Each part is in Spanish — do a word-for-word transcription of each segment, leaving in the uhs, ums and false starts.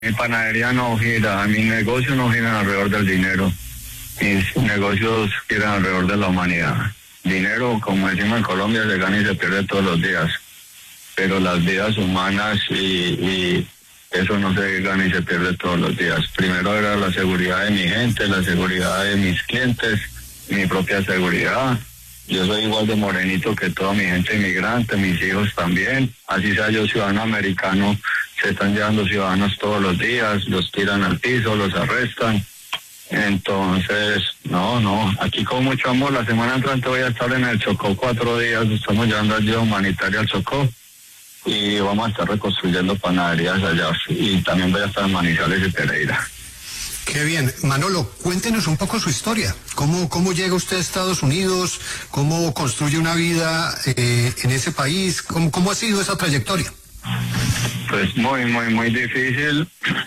Mi panadería no gira, mi negocio no gira alrededor del dinero. Mis negocios giran alrededor de la humanidad. Dinero, como decimos en Colombia, se gana y se pierde todos los días. Pero las vidas humanas y, y eso no se gana y se pierde todos los días. Primero era la seguridad de mi gente, la seguridad de mis clientes, mi propia seguridad. Yo soy igual de morenito que toda mi gente inmigrante, mis hijos también. Así sea yo ciudadano americano, se están llevando ciudadanos todos los días, los tiran al piso, los arrestan. Entonces, no, no, aquí con mucho amor. La semana entrante voy a estar en el Chocó cuatro días, estamos llevando ayuda humanitaria al Chocó y vamos a estar reconstruyendo panaderías allá, y también voy a estar en Manizales y Pereira. Qué bien. Manolo, cuéntenos un poco su historia. ¿Cómo, cómo llega usted a Estados Unidos? ¿Cómo construye una vida eh, en ese país? ¿Cómo, ¿Cómo ha sido esa trayectoria? Pues muy, muy, muy difícil,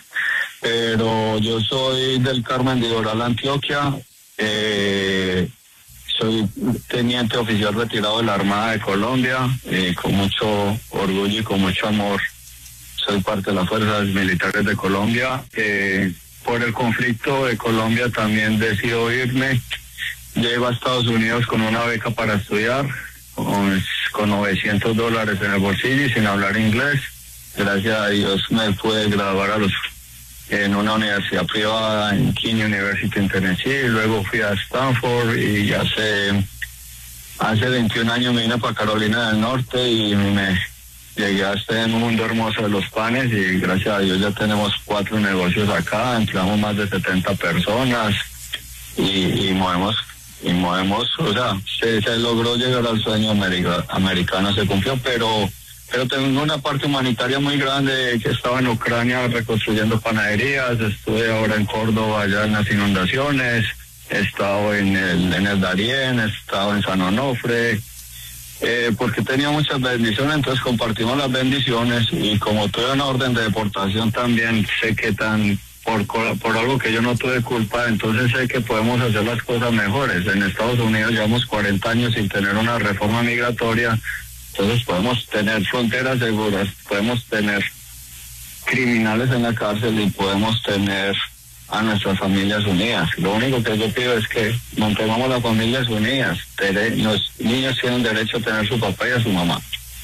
pero yo soy del Carmen de Doral, Antioquia. Eh, soy teniente oficial retirado de la Armada de Colombia, eh, con mucho orgullo y con mucho amor. Soy parte de las Fuerzas Militares de Colombia. Eh, por el conflicto de Colombia también decido irme. Llego a Estados Unidos con una beca para estudiar, con, con novecientos dólares en el bolsillo y sin hablar inglés. Gracias a Dios me pude graduar a los, en una universidad privada en King University en Tennessee. Luego fui a Stanford y hace, hace veintiún años me vine para Carolina del Norte y me llegué a este mundo hermoso de los panes, y gracias a Dios ya tenemos cuatro negocios acá, empleamos más de setenta personas y, y movemos, y movemos, o sea, se, se logró llegar al sueño america, americano, se cumplió, pero pero tengo una parte humanitaria muy grande, que estaba en Ucrania reconstruyendo panaderías, estuve ahora en Córdoba allá en las inundaciones, he estado en el, en el Darién, he estado en San Onofre, eh, porque tenía muchas bendiciones, entonces compartimos las bendiciones, y como tuve una orden de deportación también sé que tan por, por algo que yo no tuve culpa, entonces sé que podemos hacer las cosas mejores. En Estados Unidos llevamos cuarenta años sin tener una reforma migratoria. Entonces podemos tener fronteras seguras, podemos tener criminales en la cárcel y podemos tener a nuestras familias unidas. Lo único que yo pido es que mantengamos las familias unidas. Los niños tienen derecho a tener su papá y a su mamá.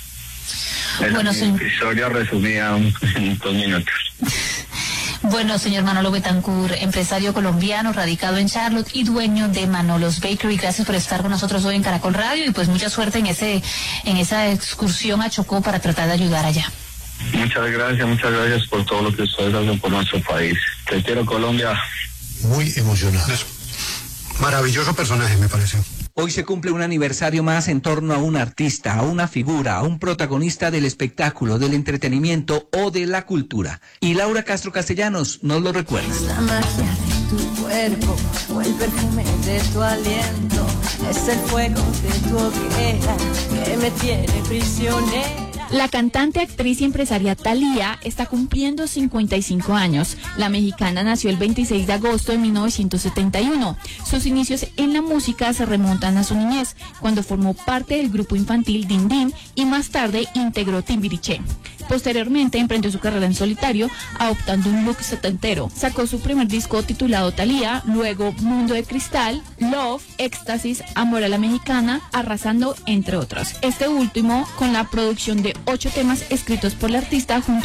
Esa bueno, es mi sí. historia resumida en dos minutos. Bueno, señor Manolo Betancourt, empresario colombiano, radicado en Charlotte y dueño de Manolos Bakery, gracias por estar con nosotros hoy en Caracol Radio, y pues mucha suerte en ese en esa excursión a Chocó para tratar de ayudar allá. Muchas gracias, muchas gracias por todo lo que ustedes hacen por nuestro país. Te quiero, Colombia. Muy emocionado. Maravilloso personaje, me parece. Hoy se cumple un aniversario más en torno a un artista, a una figura, a un protagonista del espectáculo, del entretenimiento o de la cultura. Y Laura Castro Castellanos nos lo recuerda. Es la magia de tu cuerpo o el perfume de tu aliento. Es el fuego de tu hoguera que me tiene prisionera. La cantante, actriz y empresaria Thalía está cumpliendo cincuenta y cinco años. La mexicana nació el veintiséis de agosto de mil novecientos setenta y uno. Sus inicios en la música se remontan a su niñez, cuando formó parte del grupo infantil Din Din y más tarde integró Timbiriche. Posteriormente emprendió su carrera en solitario, adoptando un look setentero. Sacó su primer disco titulado Thalía, luego Mundo de Cristal, Love, Éxtasis, Amor a la Mexicana, Arrasando, entre otros. Este último con la producción de ocho temas escritos por la artista junto